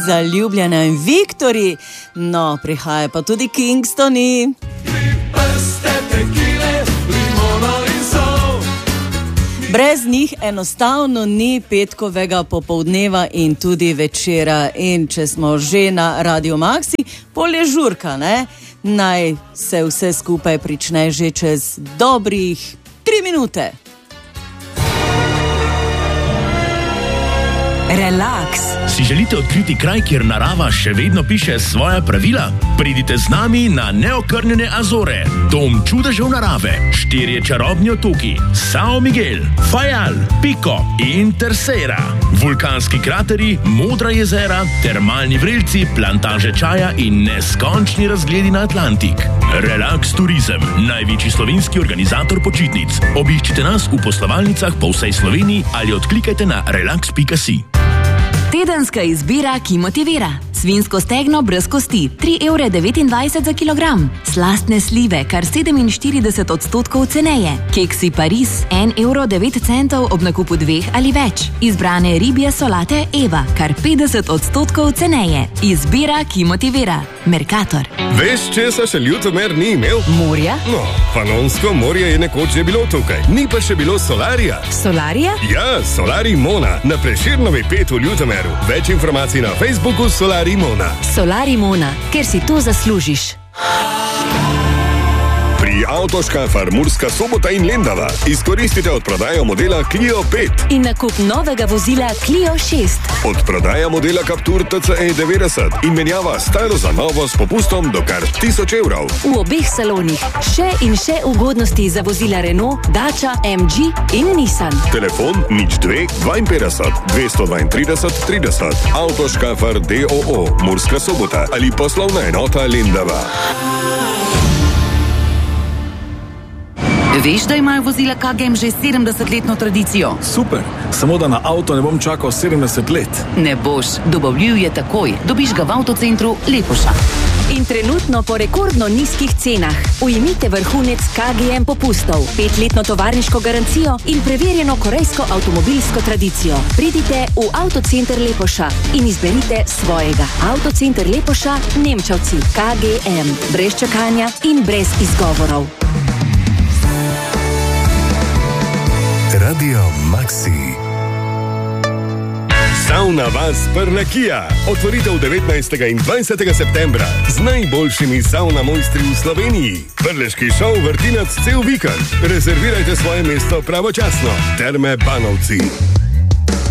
zaljubljena in Viktori. No, prihaja pa tudi Kingstoni. Brez njih enostavno ni petkovega popoldneva in tudi večera. In če smo že na Radio Maxi, pol je žurka, ne? Naj se vse skupaj prične že čez dobrih 3 minute. Relax. Si želite odkriti kraj, kjer narava še vedno piše svoja pravila? Pridite z nami na neokrnjene Azore, dom čudežev narave, 4 čarobni otoki, São Miguel, Fajal, Pico in Terceira, vulkanski krateri, modra jezera, termalni vrelci, plantaže čaja in neskončni razgledi na Atlantik. Relax Turizem, največji slovenski organizator počitnic. Obiščite nas v poslovalnicah po vsej Sloveniji ali odklikajte na relax.si. Tedenska izbira, ki motivira. Svinjsko stegno brez kosti, 3,29 € za kilogram. Slastne slive, kar 47% ceneje. Keksi Paris, 1,09 € ob nakupu 2 ali več. Izbrane ribje solate Eva, kar 50% ceneje. Izbira, ki motivira. Mercator. Veš, česa še Ljutomer ni imel? Morja? No, Panonsko morje je nekoč že bilo tukaj. Ni pa še bilo Solarija. Solarija? Ja, Solarij Mona, na Prešernovi 5 v Ljutomeru. Več informacij na Facebooku Solarij Mona. Solarij Mona, ker si to zaslužiš. Pri Avtoškafar Murska Sobota in Lendava izkoristite odprodajo modela Clio 5 in nakup novega vozila Clio 6. Odprodaja modela Captur TCE 90 in menjava staro za novo s popustom do kar 1000 €. V obeh salonih še in še ugodnosti za vozila Renault, Dacia, MG in Nissan. Telefon 02 52 232 30. Avtoškafar DOO Murska Sobota ali poslovna enota Lendava. Veš, da imajo vozila KGM že 70-letno tradicijo? Super, samo da na avto ne bom čakal 70 let. Ne boš, dobavljiv je takoj. Dobiš ga v avtocentru Lepoša. In trenutno po rekordno nizkih cenah. Ujemite vrhunec KGM popustov, 5-letno tovarniško garancijo in preverjeno korejsko avtomobilsko tradicijo. Pridite v avtocenter Lepoša in izberite svojega. Avtocenter Lepoša, Nemčevci, KGM. Brez čakanja in brez izgovorov. Radio Maxi. Sauna vas Prlekija. Otvoritev 19. in 20. septembra z najboljšimi sauna mojstri v Sloveniji. Prleški šov vrtinac cel vikend. Rezervirajte svoje mesto pravočasno. Terme Banovci.